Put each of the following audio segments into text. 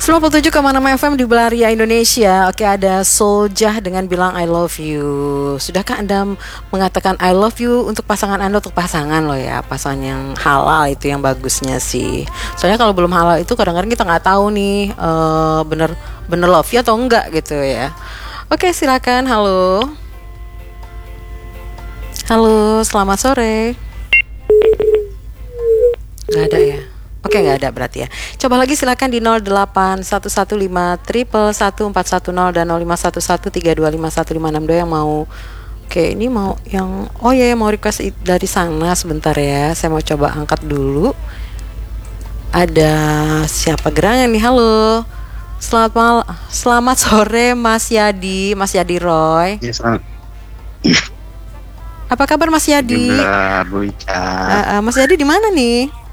97,6 FM di Belaria Indonesia. Oke, ada Soljah dengan bilang I love you. Sudahkah Anda mengatakan I love you untuk pasangan Anda, untuk pasangan lo ya, pasangan yang halal itu yang bagusnya sih. Soalnya kalau belum halal itu kadang-kadang kita nggak tahu nih bener love you atau enggak gitu ya. Oke, silakan. Halo. Halo, selamat sore. Nggak ada ya. Oke, nggak ada berarti ya. Coba lagi silakan di 0811511410 dan 0511325156 yang mau. Oke, ini mau yang mau request dari sana sebentar ya. Saya mau coba angkat dulu. Ada siapa gerangan nih? Halo. Selamat sore Mas Yadi Roy. Ya, selamat. Apa kabar Mas Yadi? Bu Ica. Mas Yadi di mana nih?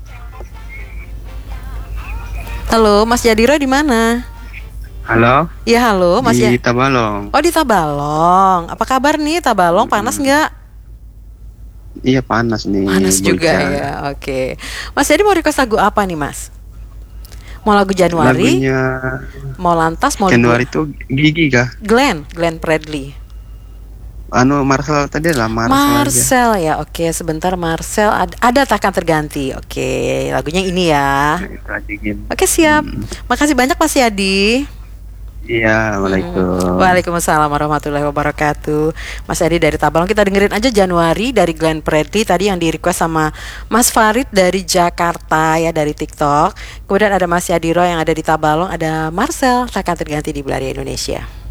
Halo, Mas Yadiro di mana? Halo. Iya, halo, Mas Di Tabalong. Oh, di Tabalong. Apa kabar nih Tabalong? Panas nggak? Iya, panas nih. Panas Bu juga Ica. ya. Oke. Mas Yadi mau request lagu apa nih, Mas? Mau lagu Januari? Lagunya Mau Lantas? Mau Januari itu Gigi kah? Glenn Fredly. Marcel tadi lah Marcel ya. Oke, sebentar Marcel ada takkan terganti. Oke, lagunya ini ya. Itu aja game. Oke, siap. Makasih banyak Mas Yadi. Iya, waalaikumsalam. Waalaikumsalam warahmatullahi wabarakatuh. Mas Edi dari Tabalong. Kita dengerin aja Januari dari Glenn Fredly tadi yang di request sama Mas Farid dari Jakarta ya, dari TikTok. Kemudian ada Mas Yadiro yang ada di Tabalong, ada Marcel takkan terganti di Belaria Indonesia.